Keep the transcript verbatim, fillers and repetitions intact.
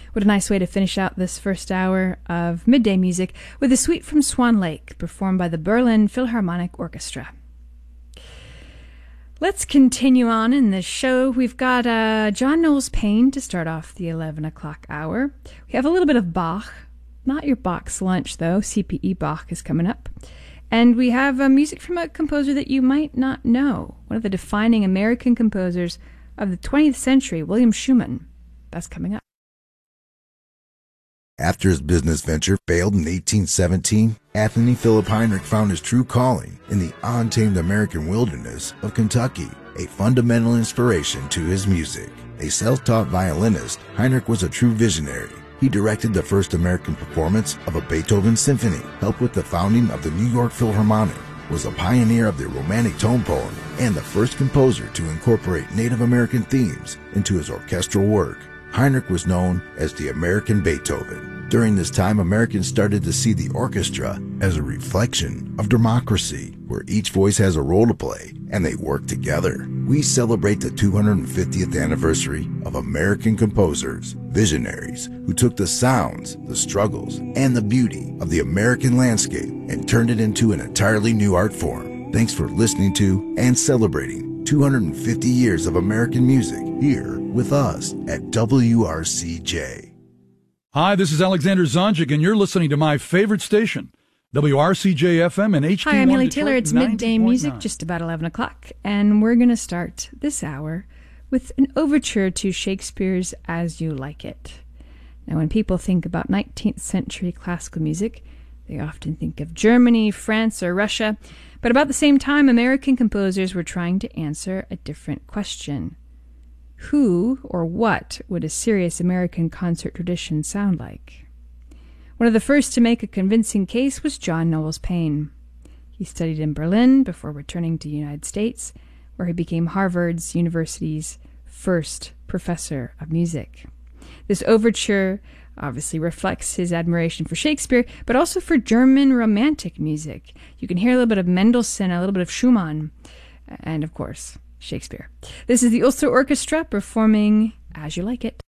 What a nice way to finish out this first hour of Midday Music with a suite from Swan Lake, performed by the Berlin Philharmonic Orchestra. Let's continue on in the show. We've got uh, John Knowles Paine to start off the eleven o'clock hour. We have a little bit of Bach. Not your Bach's Lunch, though. C P E Bach is coming up. And we have uh, music from a composer that you might not know. One of the defining American composers of the twentieth century, William Schumann. That's coming up. After his business venture failed in eighteen seventeen, Anthony Philip Heinrich found his true calling in the untamed American wilderness of Kentucky, a fundamental inspiration to his music. A self-taught violinist, Heinrich was a true visionary. He directed the first American performance of a Beethoven symphony, helped with the founding of the New York Philharmonic, was a pioneer of the Romantic tone poem, and the first composer to incorporate Native American themes into his orchestral work. Heinrich was known as the American Beethoven. During this time, Americans started to see the orchestra as a reflection of democracy, where each voice has a role to play and they work together. We celebrate the two hundred fiftieth anniversary of American composers, visionaries who took the sounds, the struggles, and the beauty of the American landscape and turned it into an entirely new art form. Thanks for listening to and celebrating two hundred fifty years of American music here with us at W R C J. Hi, this is Alexander Zonjic, and you're listening to my favorite station, W R C J F M and H D one. Hi, I'm Haley Taylor. It's Midday Music, just about eleven o'clock, and we're going to start this hour with an overture to Shakespeare's As You Like It. Now, when people think about nineteenth century classical music, they often think of Germany, France, or Russia, but about the same time, American composers were trying to answer a different question. Who or what would a serious American concert tradition sound like? One of the first to make a convincing case was John Knowles Paine. He studied in Berlin before returning to the United States, where he became Harvard's University's first professor of music. This overture obviously reflects his admiration for Shakespeare, but also for German Romantic music. You can hear a little bit of Mendelssohn, a little bit of Schumann, and of course, Shakespeare. This is the Ulster Orchestra performing As You Like It.